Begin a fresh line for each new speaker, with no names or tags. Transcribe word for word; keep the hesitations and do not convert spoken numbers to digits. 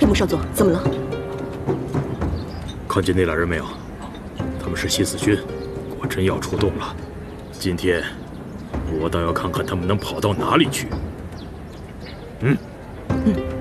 木少佐，怎么了？
看见那俩人没有？他们是西子军，果真要出动了。今天我倒要看看他们能跑到哪里去。嗯。